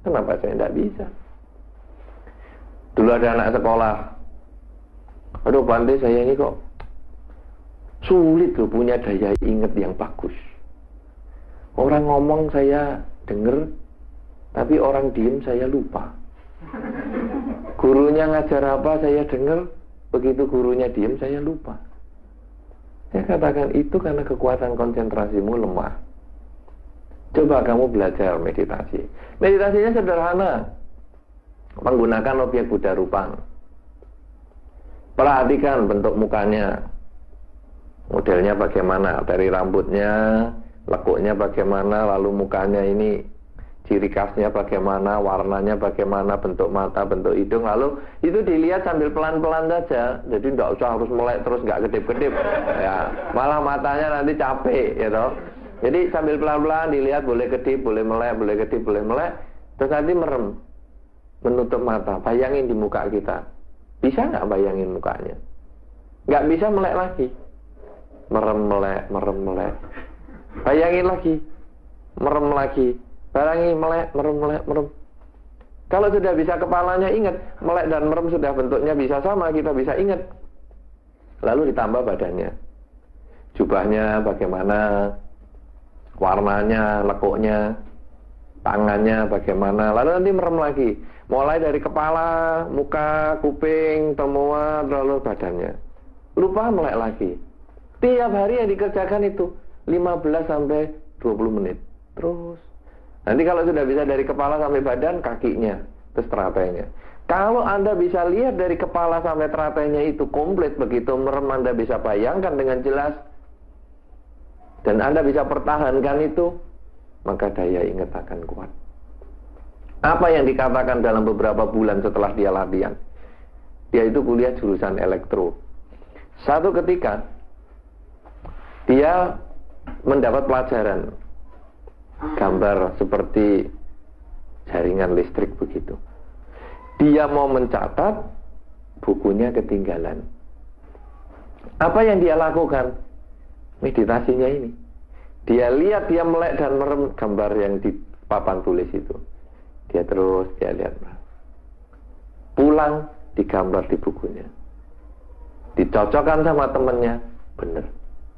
Kenapa saya tidak bisa? Dulu ada anak sekolah, aduh Bante, saya ini kok sulit loh punya daya ingat yang bagus. Orang ngomong saya denger, tapi orang diem saya lupa. Gurunya ngajar apa saya denger, begitu gurunya diem saya lupa. Saya katakan itu karena kekuatan konsentrasimu lemah. Coba kamu belajar meditasi. Meditasinya sederhana, menggunakan objek Buddha Rupang. Perhatikan bentuk mukanya, modelnya bagaimana, dari rambutnya, lekuknya bagaimana, lalu mukanya ini ciri khasnya bagaimana, warnanya bagaimana, bentuk mata, bentuk hidung, lalu itu dilihat sambil pelan-pelan saja. Jadi tidak usah harus melek terus, nggak kedip-kedip ya, malah matanya nanti capek ya toh. Jadi sambil pelan-pelan dilihat, boleh kedip, boleh melek, boleh kedip, boleh melek, terus nanti merem, menutup mata, bayangin di muka kita. Bisa nggak bayangin mukanya? Nggak bisa, melek lagi, merem melek, merem melek. Bayangin lagi, merem lagi, bayangi melek, merem melek, merem. Kalau sudah bisa kepalanya ingat, melek dan merem sudah bentuknya bisa sama, kita bisa ingat. Lalu ditambah badannya, jubahnya bagaimana, warnanya, lekuknya, tangannya bagaimana, lalu nanti merem lagi, mulai dari kepala, muka, kuping, semua, lalu badannya. Lupa, melek lagi. Tiap hari yang dikerjakan itu 15 sampai 20 menit. Terus nanti kalau sudah bisa dari kepala sampai badan, kakinya, terus teratainya. Kalau Anda bisa lihat dari kepala sampai teratainya itu komplit, begitu merem Anda bisa bayangkan dengan jelas, dan Anda bisa pertahankan itu, maka daya ingat akan kuat. Apa yang dikatakan dalam beberapa bulan setelah dia latihan? Dia itu kuliah jurusan elektro. Satu ketika dia mendapat pelajaran gambar seperti jaringan listrik begitu. Dia mau mencatat, bukunya ketinggalan. Apa yang dia lakukan? Meditasinya ini. Dia lihat, dia melek dan merem gambar yang di papan tulis itu. Dia terus, dia lihat. Pulang, digambar di bukunya. Dicocokkan sama temannya, benar.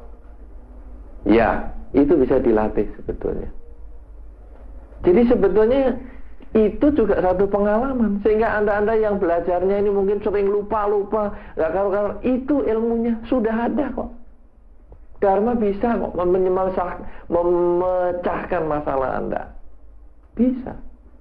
Ya, itu bisa dilatih sebetulnya. Jadi sebetulnya itu juga satu pengalaman. Sehingga Anda-Anda yang belajarnya ini mungkin sering lupa-lupa, nggak karu-karu, itu ilmunya sudah ada kok. Dharma bisa kok memecahkan masalah Anda. Bisa.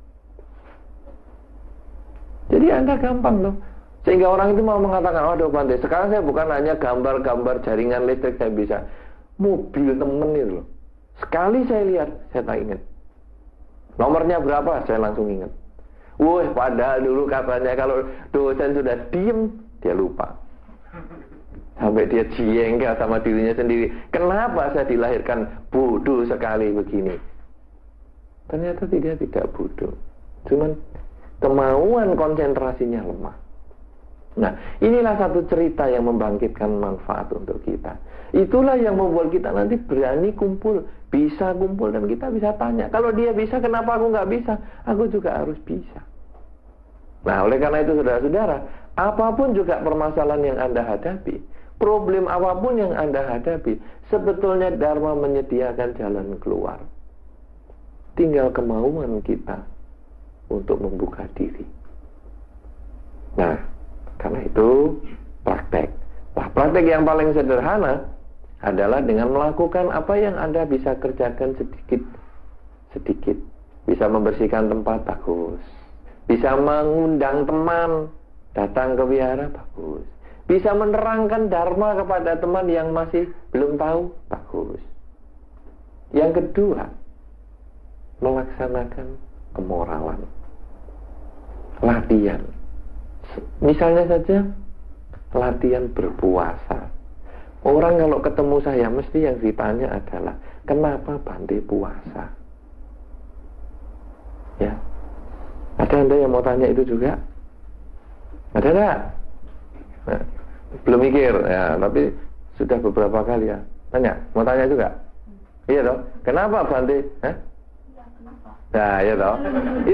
Jadi Anda gampang loh. Sehingga orang itu mau mengatakan, waduh Bante, sekarang saya bukan hanya gambar-gambar jaringan listrik saya bisa. Mobil temen itu loh. Sekali saya lihat, saya tak ingat. Nomornya berapa, saya langsung ingat. Wah, padahal dulu katanya kalau dosen sudah diem, dia lupa. Sampai dia jengkel sama dirinya sendiri. Kenapa saya dilahirkan bodoh sekali begini? Ternyata dia tidak bodoh. Cuman kemauan konsentrasinya lemah. Nah, inilah satu cerita yang membangkitkan manfaat untuk kita. Itulah yang membuat kita nanti berani kumpul. Bisa kumpul dan kita bisa tanya. Kalau dia bisa, kenapa aku nggak bisa? Aku juga harus bisa. Nah, oleh karena itu saudara-saudara, apapun juga permasalahan yang Anda hadapi, problem apapun yang Anda hadapi, sebetulnya Dharma menyediakan jalan keluar. Tinggal kemauan kita untuk membuka diri. Nah, karena itu praktek. Nah, praktek yang paling sederhana adalah dengan melakukan apa yang Anda bisa kerjakan sedikit-sedikit. Bisa membersihkan tempat, bagus. Bisa mengundang teman datang ke wihara, bagus. Bisa menerangkan Dharma kepada teman yang masih belum tahu, bagus. Yang kedua, melaksanakan kemoralan. Latihan. Misalnya saja, latihan berpuasa. Orang kalau ketemu saya, mesti yang ditanya adalah, kenapa Bante puasa? Ya. Ada Anda yang mau tanya itu juga? Ada enggak? Nah, belum mikir ya, tapi sudah beberapa kali ya. Tanya, mau tanya juga? Iya toh? Kenapa Bante? Hah? Nah, iya toh?